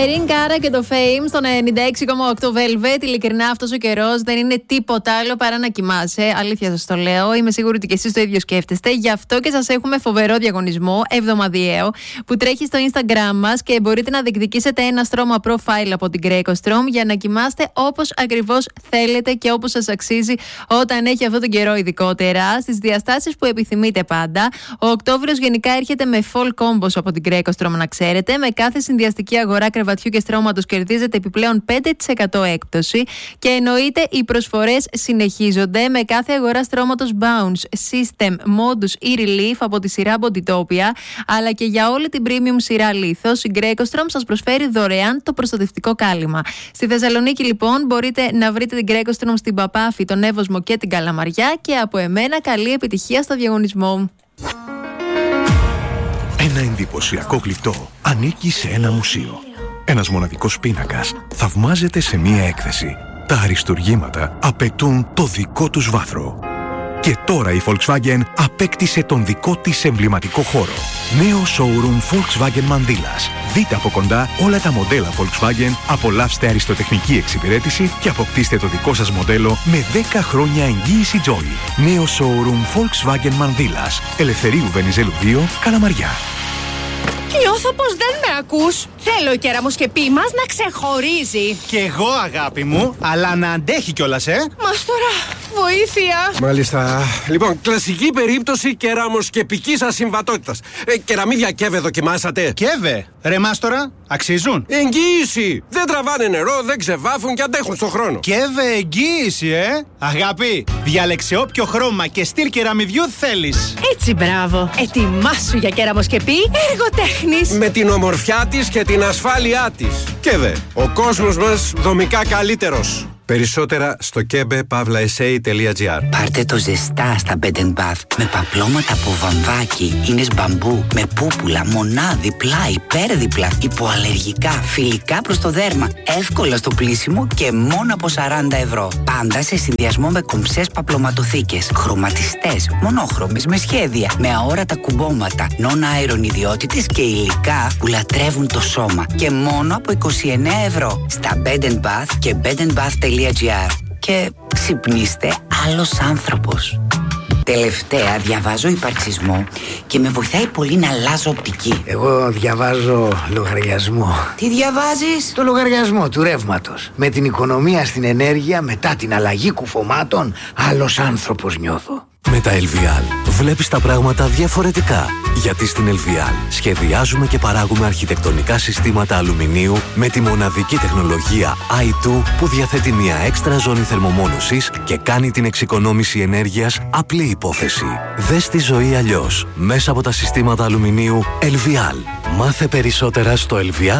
Irene Cara και το Fame στο 96,8 Velvet. Ειλικρινά, αυτός ο καιρός δεν είναι τίποτα άλλο παρά να κοιμάσαι. Αλήθεια σας το λέω. Είμαι σίγουρη ότι και εσείς το ίδιο σκέφτεστε. Γι' αυτό και σας έχουμε φοβερό διαγωνισμό, εβδομαδιαίο, που τρέχει στο Instagram μας και μπορείτε να διεκδικήσετε ένα στρώμα profile από την Greco-Strom για να κοιμάστε όπως ακριβώς θέλετε και όπως σας αξίζει όταν έχει αυτόν τον καιρό, ειδικότερα στις διαστάσεις που επιθυμείτε πάντα. Ο Οκτώβριος γενικά έρχεται με full combos από την Greco-Strom, να ξέρετε. Με κάθε συνδυαστική αγορά κρεβατιού και στρώματος κερδίζετε επιπλέον 5% έκπτωση και εννοείται οι προσφορές συνεχίζονται με κάθε αγορά στρώματος Bounce, System, Modus ή Relief από τη σειρά Bodytopia, αλλά και για όλη την premium σειρά Lithos, η Greco-Strom σας προσφέρει δωρεάν το προστατευτικό κάλυμα. Στη Θεσσαλονίκη λοιπόν μπορείτε να βρείτε την Greco-Strom στην Παπάφη, τον Εύωσμο και την Καλαμαριά και από εμένα καλή επιτυχία στο διαγωνισμό. Ένα εντυπωσιακό γλυπτό ανήκει σε ένα μουσείο. Ένας μοναδικός πίνακας θαυμάζεται σε μία έκθεση. Τα αριστουργήματα απαιτούν το δικό τους βάθρο. Και τώρα η Volkswagen απέκτησε τον δικό της εμβληματικό χώρο. Νέο showroom Volkswagen Mandilas. Δείτε από κοντά όλα τα μοντέλα Volkswagen, απολαύστε αριστοτεχνική εξυπηρέτηση και αποκτήστε το δικό σας μοντέλο με 10 χρόνια εγγύηση Joy. Νέο showroom Volkswagen Mandilas. Ελευθερίου Βενιζέλου 2, Καλαμαριά. Νιώθω πως δεν με ακούς. Θέλω η κεραμοσκεπή μας να ξεχωρίζει. Κι εγώ, αγάπη μου, αλλά να αντέχει κιόλας, Μας τώρα, βοήθεια. Μάλιστα. Λοιπόν, κλασική περίπτωση κεραμοσκεπικής ασυμβατότητας. Κεραμίδια Κέβε δοκιμάσατε? Κέβε, ρε μάστορα, αξίζουν? Εγγύηση. Δεν τραβάνε νερό, δεν ξεβάφουν και αντέχουν στον χρόνο. Κέβε, εγγύηση, Αγάπη, διάλεξε όποιο χρώμα και στυλ κεραμιδιού θέλεις. Έτσι, μπράβο. Ετοιμάσου για κεραμοσκεπή εργοτέχνης. Με την ομορφιά της και την ασφάλειά της. Κέβε, ο κόσμος μας δομικά καλύτερος. Περισσότερα στο kebe.sa.gr. Πάρτε το ζεστά στα Bed & Bath με παπλώματα από βαμβάκι, ίνες μπαμπού, με πούπουλα, μονάδι, πλάι, υπέρδιπλα, υποαλλεργικά, φιλικά προς το δέρμα, εύκολα στο πλύσιμο και μόνο από 40 ευρώ. Πάντα σε συνδυασμό με κομψές παπλωματοθήκες, χρωματιστές, μονόχρωμες, με σχέδια, με αόρατα κουμπώματα, non-iron ιδιότητες και υλικά που λατρεύουν το σώμα. Και μόνο από 29 ευρώ στα Bed & Bath και bedandbath.gr. Και ξυπνήστε άλλος άνθρωπος. Τελευταία διαβάζω υπαρξισμό και με βοηθάει πολύ να αλλάζω οπτική. Εγώ διαβάζω λογαριασμό. Τι διαβάζεις? Το λογαριασμό του ρεύματος. Με την οικονομία στην ενέργεια, μετά την αλλαγή κουφωμάτων, άλλος άνθρωπος νιώθω. Με τα LVL βλέπεις τα πράγματα διαφορετικά. Γιατί στην LVL σχεδιάζουμε και παράγουμε αρχιτεκτονικά συστήματα αλουμινίου με τη μοναδική τεχνολογία i2 που διαθέτει μια έξτρα ζώνη θερμομόνωσης και κάνει την εξοικονόμηση ενέργειας απλή υπόθεση. Δες τη ζωή αλλιώς μέσα από τα συστήματα αλουμινίου LVL. Μάθε περισσότερα στο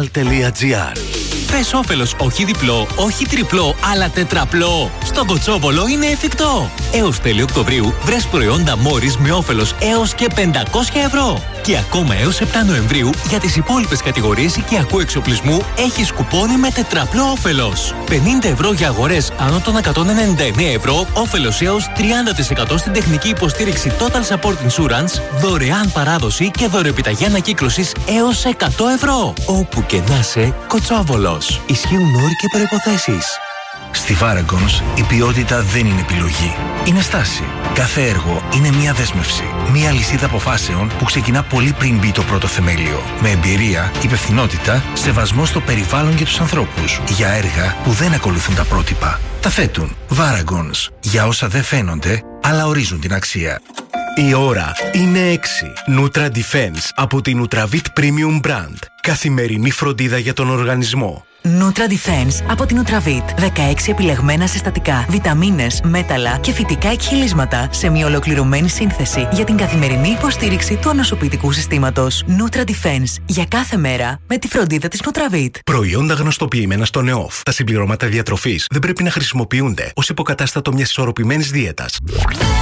lvl.gr. Πες όφελος όχι διπλό, όχι τριπλό, αλλά τετραπλό. Στον Κοτσόβολο είναι εφικτό. Έως τέλη Οκτωβρίου βρες προϊόντα Morris με όφελος έως και 500 ευρώ. Και ακόμα έως 7 Νοεμβρίου για τις υπόλοιπες κατηγορίες οικιακού εξοπλισμού έχεις κουπόνι με τετραπλό όφελος. 50 ευρώ για αγορές άνω των 199 ευρώ, όφελος έως 30% στην τεχνική υποστήριξη Total Support Insurance, δωρεάν παράδοση και δωρεοεπιταγή ανακύκλωσης έως 100 ευρώ. Όπου και να είσαι, Κοτσόβολος. Ισχύουν όροι και προϋποθέσεις. Στη Varagons η ποιότητα δεν είναι επιλογή. Είναι στάση. Κάθε έργο είναι μια δέσμευση. Μια λυσίδα αποφάσεων που ξεκινά πολύ πριν μπει το πρώτο θεμέλιο. Με εμπειρία, υπευθυνότητα, σεβασμό στο περιβάλλον και τους ανθρώπους. Για έργα που δεν ακολουθούν τα πρότυπα. Τα θέτουν. Varagons. Για όσα δεν φαίνονται, αλλά ορίζουν την αξία. Η ώρα είναι 6. Nutra Defense από την Nutravit Premium Brand. Καθημερινή φροντίδα για τον οργανισμό. Nutra Defense από την Nutravit. 16 επιλεγμένα συστατικά, βιταμίνες, μέταλλα και φυτικά εκχυλίσματα σε μια ολοκληρωμένη σύνθεση για την καθημερινή υποστήριξη του ανοσοποιητικού συστήματος. Nutra Defense για κάθε μέρα με τη φροντίδα της Nutravit. Προϊόντα γνωστοποιημένα στον ΕΟΦ. Τα συμπληρώματα διατροφής δεν πρέπει να χρησιμοποιούνται ως υποκατάστατο μιας ισορροπημένης δίαιτας.